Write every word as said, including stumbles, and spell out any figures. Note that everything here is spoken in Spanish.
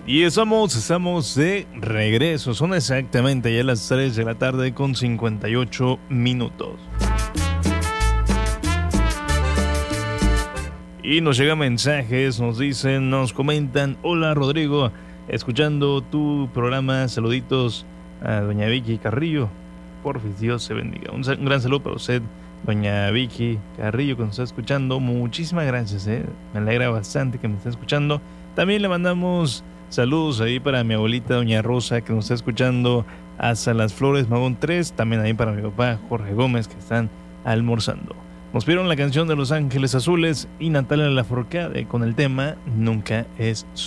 Y estamos, estamos de regreso. Son exactamente ya las tres de la tarde con cincuenta y ocho minutos. Y nos llegan mensajes, nos dicen, nos comentan: hola Rodrigo, escuchando tu programa, saluditos a doña Vicky Carrillo. Porfis, Dios se bendiga. Un, un gran saludo para usted, doña Vicky Carrillo, que nos está escuchando. Muchísimas gracias, eh. Me alegra bastante que me esté escuchando. También le mandamos saludos ahí para mi abuelita, doña Rosa, que nos está escuchando hasta Las Flores, Magón tres. También ahí para mi papá, Jorge Gómez, que están almorzando. Nos pidieron la canción de Los Ángeles Azules y Natalia Lafourcade con el tema Nunca es